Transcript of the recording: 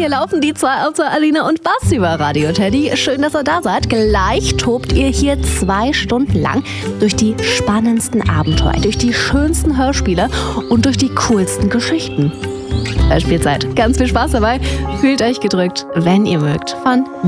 hier laufen die zwei außer Alina und Basti über Radio Teddy. Schön, dass ihr da seid. Gleich tobt ihr hier 2 Stunden lang durch die spannendsten Abenteuer, durch die schönsten Hörspiele und durch die coolsten Geschichten. Hörspielzeit. Ganz viel Spaß dabei. Fühlt euch gedrückt, wenn ihr mögt. Von